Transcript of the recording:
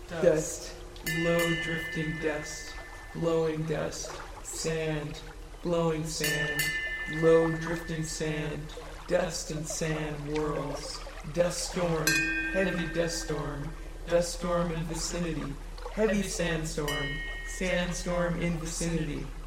dust, low drifting dust, blowing dust, sand, blowing sand, low drifting sand, dust and sand whirls, dust storm, heavy dust storm in vicinity, heavy sandstorm in vicinity.